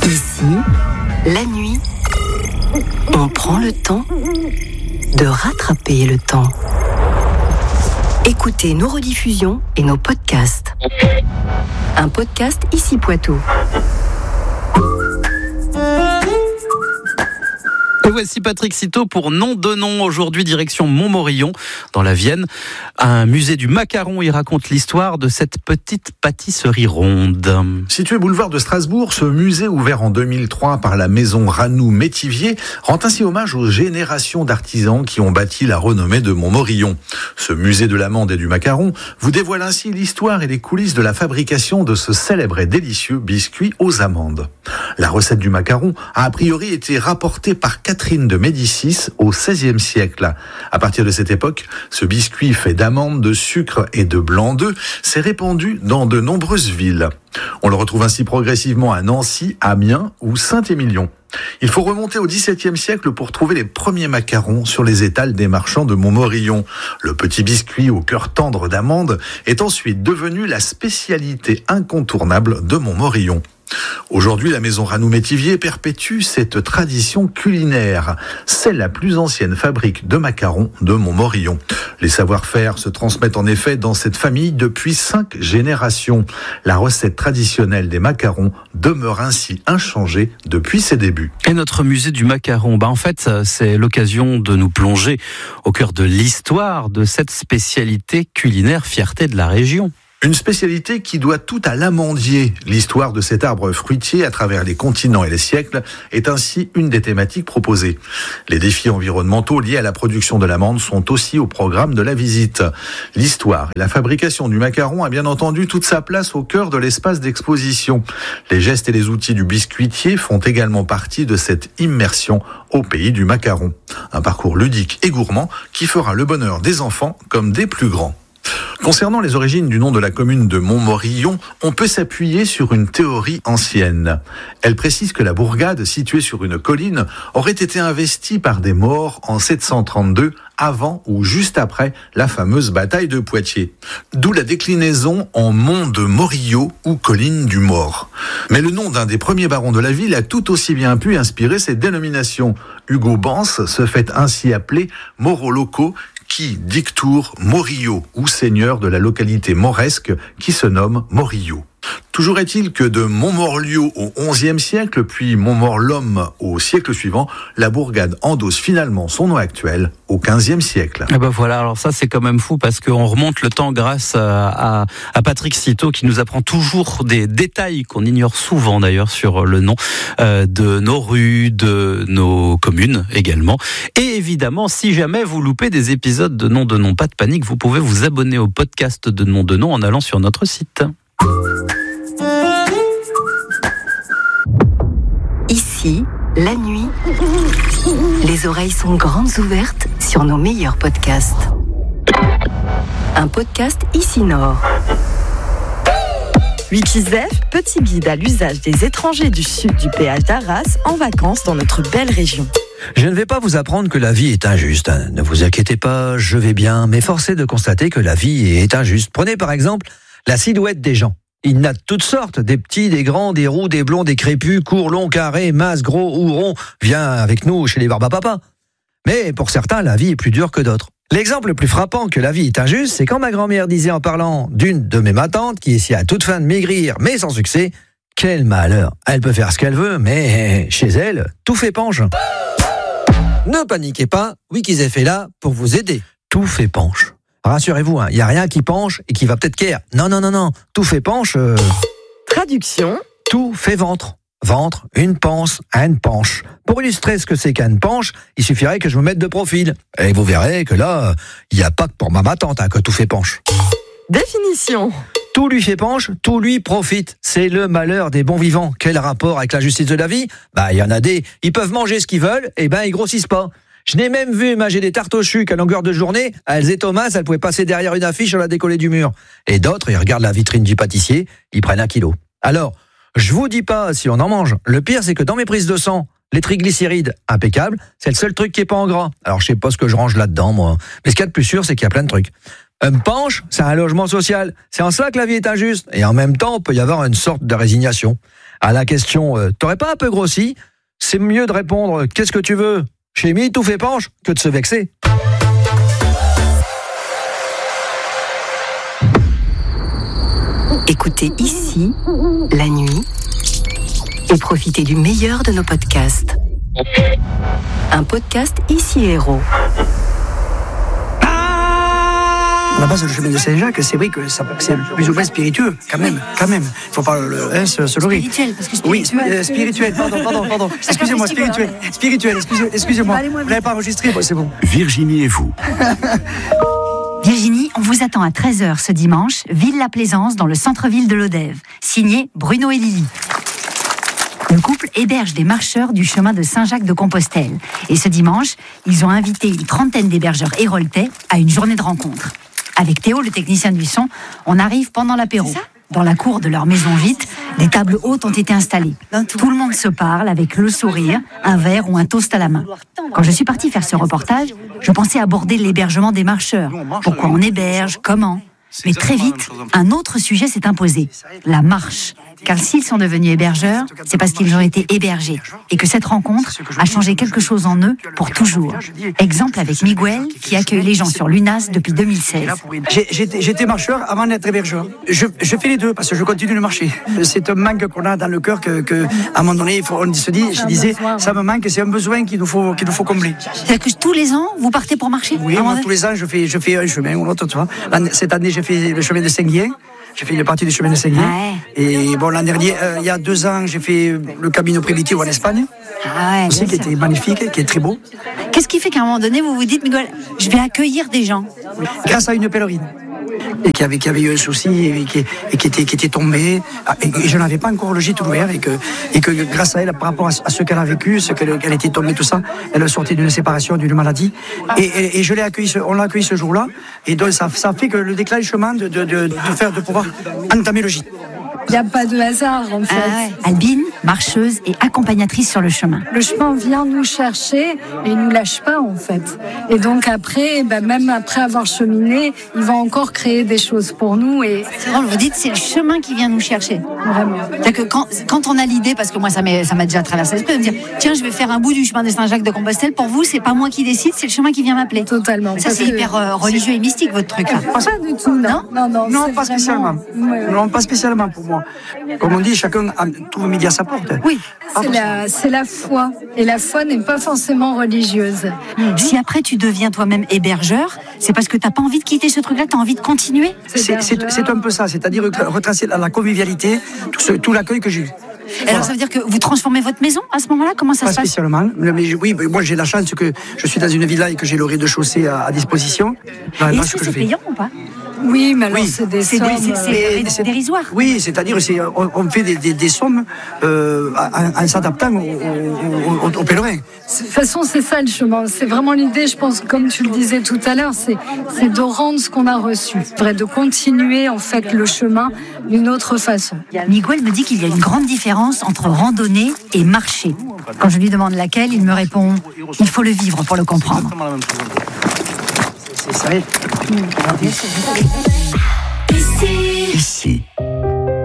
Ici, la nuit, on prend le temps de rattraper le temps. Écoutez nos rediffusions et nos podcasts. Un podcast Ici Poitou. Et voici Patrick Citeau pour Nom de Nom. Aujourd'hui, direction Montmorillon, dans la Vienne. Un musée du macaron, il raconte l'histoire de cette petite pâtisserie ronde. Situé boulevard de Strasbourg, ce musée ouvert en 2003 par la maison Ranoux-Métivier rend ainsi hommage aux générations d'artisans qui ont bâti la renommée de Montmorillon. Ce musée de l'amande et du macaron vous dévoile ainsi l'histoire et les coulisses de la fabrication de ce célèbre et délicieux biscuit aux amandes. La recette du macaron a priori été rapportée par Catherine de Médicis au XVIe siècle. À partir de cette époque, ce biscuit fait d'amandes, de sucre et de blanc d'œuf s'est répandu dans de nombreuses villes. On le retrouve ainsi progressivement à Nancy, Amiens ou Saint-Émilion. Il faut remonter au XVIIe siècle pour trouver les premiers macarons sur les étals des marchands de Montmorillon. Le petit biscuit au cœur tendre d'amande est ensuite devenu la spécialité incontournable de Montmorillon. Aujourd'hui, la maison Ranoux-Métivier perpétue cette tradition culinaire. C'est la plus ancienne fabrique de macarons de Montmorillon. Les savoir-faire se transmettent en effet dans cette famille depuis 5 générations. La recette traditionnelle des macarons demeure ainsi inchangée depuis ses débuts. Et notre musée du macaron, en fait, c'est l'occasion de nous plonger au cœur de l'histoire de cette spécialité culinaire, fierté de la région. Une spécialité qui doit tout à l'amandier. L'histoire de cet arbre fruitier à travers les continents et les siècles est ainsi une des thématiques proposées. Les défis environnementaux liés à la production de l'amande sont aussi au programme de la visite. L'histoire et la fabrication du macaron a bien entendu toute sa place au cœur de l'espace d'exposition. Les gestes et les outils du biscuitier font également partie de cette immersion au pays du macaron. Un parcours ludique et gourmand qui fera le bonheur des enfants comme des plus grands. Concernant les origines du nom de la commune de Montmorillon, on peut s'appuyer sur une théorie ancienne. Elle précise que la bourgade, située sur une colline, aurait été investie par des Maures en 732, avant ou juste après la fameuse bataille de Poitiers. D'où la déclinaison en Mont de Morillo ou colline du Maure. Mais le nom d'un des premiers barons de la ville a tout aussi bien pu inspirer cette dénomination. Hugo Bance se fait ainsi appeler Moroloco, qui dictoure Morillo, ou seigneur de la localité mauresque qui se nomme Morillo. Toujours est-il que de Montmorlieu au XIe siècle, puis Montmorlhomme au siècle suivant, la bourgade endosse finalement son nom actuel au XVe siècle. Et voilà, alors ça c'est quand même fou parce qu'on remonte le temps grâce à Patrick Citeau qui nous apprend toujours des détails qu'on ignore souvent d'ailleurs sur le nom de nos rues, de nos communes également. Et évidemment, si jamais vous loupez des épisodes de Nom de Nom, pas de panique, vous pouvez vous abonner au podcast de Nom de Nom en allant sur notre site. Ici, la nuit, les oreilles sont grandes ouvertes sur nos meilleurs podcasts. Un podcast Ici Nord. Wikizef, petit guide à l'usage des étrangers du sud du péage d'Arras en vacances dans notre belle région. Je ne vais pas vous apprendre que la vie est injuste. Ne vous inquiétez pas, je vais bien, mais force est de constater que la vie est injuste. Prenez par exemple la silhouette des gens. Il y en a de toutes sortes, des petits, des grands, des roux, des blonds, des crépus, courts, longs, carrés, minces, gros ou ronds. Viens avec nous chez les barbapapas. Mais pour certains, la vie est plus dure que d'autres. L'exemple le plus frappant que la vie est injuste, c'est quand ma grand-mère disait en parlant d'une de mes matantes qui essayait à toute fin de maigrir, mais sans succès, quel malheur. Elle peut faire ce qu'elle veut, mais chez elle, tout fait penche. Ne paniquez pas, Wikizef est là pour vous aider. Tout fait penche. Rassurez-vous, il n'y a rien qui penche et qui va peut-être qu'air. Non. Tout fait penche. Traduction. Tout fait ventre. Ventre, une panse, une penche. Pour illustrer ce que c'est qu'une penche, il suffirait que je me mette de profil. Et vous verrez que là, il n'y a pas que pour ma tante que tout fait penche. Définition. Tout lui fait penche, tout lui profite. C'est le malheur des bons vivants. Quel rapport avec la justice de la vie ? Il y en a des, ils peuvent manger ce qu'ils veulent, et ils grossissent pas. Je n'ai même vu manger des tartes au chuc à longueur de journée. Elles et Thomas, elles pouvaient passer derrière une affiche, on la décoller du mur. Et d'autres, ils regardent la vitrine du pâtissier, ils prennent 1 kilo. Alors, je vous dis pas si on en mange. Le pire, c'est que dans mes prises de sang, les triglycérides, impeccable, c'est le seul truc qui est pas en gras. Alors, je sais pas ce que je range là-dedans, moi. Mais ce qu'il y a de plus sûr, c'est qu'il y a plein de trucs. Un penche, c'est un logement social. C'est en cela que la vie est injuste. Et en même temps, il peut y avoir une sorte de résignation. À la question « T'aurais pas un peu grossi ?» c'est mieux de répondre « Qu'est-ce que tu veux ?» Chez Mi, tout fait penche que de se vexer. Écoutez ici, la nuit, et profitez du meilleur de nos podcasts. Un podcast Ici Héros. À la base, le chemin de Saint-Jacques, c'est vrai que c'est plus ou moins spiritueux, quand même. Faut pas se leurrer. Spirituel, parce que spirituel. Oui, spirituel, pardon. Excusez-moi, spirituel, excusez-moi. Vous n'avez pas enregistré, c'est bon. Virginie et vous. Virginie, on vous attend à 13h ce dimanche, Ville-la-Plaisance, dans le centre-ville de Lodève. Signé Bruno et Lily. Le couple héberge des marcheurs du chemin de Saint-Jacques-de-Compostelle. Et ce dimanche, ils ont invité une trentaine d'hébergeurs héroltais à une journée de rencontre. Avec Théo, le technicien du son, on arrive pendant l'apéro. Dans la cour de leur maison gîte, des tables hautes ont été installées. Tout le monde se parle avec le sourire, un verre ou un toast à la main. Quand je suis partie faire ce reportage, je pensais aborder l'hébergement des marcheurs. Pourquoi on héberge, comment ? Mais très vite, un autre sujet s'est imposé, la marche. Car s'ils sont devenus hébergeurs, c'est parce qu'ils ont été hébergés et que cette rencontre a changé quelque chose en eux pour toujours. Exemple avec Miguel, qui accueille les gens sur l'UNAS depuis 2016. J'étais marcheur avant d'être hébergeur. Je fais les deux parce que je continue de marcher. C'est un manque qu'on a dans le cœur que à un moment donné, je disais, ça me manque, c'est un besoin qu'il nous faut combler. C'est-à-dire que tous les ans, vous partez pour marcher ? Oui, moi, tous les ans, je fais un chemin ou l'autre, tu vois. Cette année, j'ai fait le chemin de Saint-Guyen. J'ai fait une partie du chemin de Saint-Guyen. Et bon, l'an dernier, il y a 2 ans, j'ai fait le Camino Primitivo en Espagne. Aussi, qui était magnifique, qui est très beau. Qu'est-ce qui fait qu'à un moment donné, vous vous dites, Miguel, je vais accueillir des gens ? Grâce à une pèlerine. Et qui avait eu un souci et qui était tombée. Et je n'avais pas encore le gîte ouvert. Et que grâce à elle, par rapport à ce qu'elle a vécu, ce qu'elle était tombée, tout ça, elle est sortie d'une séparation, d'une maladie. Et je l'ai accueillie, on l'a accueillie ce jour-là. Et donc, ça fait que le déclenchement de pouvoir entamer le gîte. Il n'y a pas de hasard, en fait. Albine, marcheuse et accompagnatrice sur le chemin. Le chemin vient nous chercher et il ne nous lâche pas, en fait. Et donc après, même après avoir cheminé, il va encore créer des choses pour nous. Et c'est drôle, vous dites, c'est le chemin qui vient nous chercher. Vraiment. C'est-à-dire que quand on a l'idée, parce que moi, ça m'a déjà traversé l'esprit, de me dire, tiens, je vais faire un bout du chemin de Saint-Jacques-de-Compostelle, pour vous, c'est pas moi qui décide, c'est le chemin qui vient m'appeler. Totalement. Ça, c'est hyper religieux et mystique, votre truc. Pas du tout, non. Non, pas spécialement. Non, pas spécialement pour moi. Comme on dit, chacun trouve midi à sa porte. Oui. C'est la foi. Et la foi n'est pas forcément religieuse. Si après tu deviens toi-même hébergeur, c'est parce que tu n'as pas envie de quitter ce truc-là, tu as envie de continuer ? C'est un peu ça, c'est-à-dire retracer la convivialité, tout l'accueil que j'ai eu. Alors ça veut dire que vous transformez votre maison à ce moment-là ? Comment ça se passe ? Pas spécialement. Mais oui, moi j'ai la chance que je suis dans une villa et que j'ai le rez-de-chaussée à disposition. Et est-ce que c'est payant ou pas ? Oui, mais alors c'est des sommes... C'est dérisoire. Oui, c'est-à-dire on fait des sommes en s'adaptant aux pèlerins. De toute façon, c'est ça le chemin. C'est vraiment l'idée, je pense, comme tu le disais tout à l'heure, c'est de rendre ce qu'on a reçu. De continuer, en fait, le chemin d'une autre façon. Miguel me dit qu'il y a une grande différence entre randonnée et marcher. Quand je lui demande laquelle, il me répond « Il faut le vivre pour le comprendre ». C'est ça. Ici.